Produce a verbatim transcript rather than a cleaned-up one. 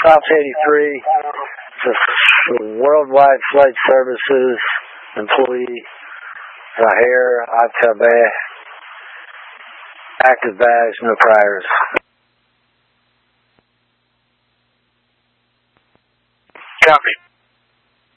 Ops eighty-three, Worldwide Flight Services employee, Zahir Atabeh, active badge, no priors. Copy.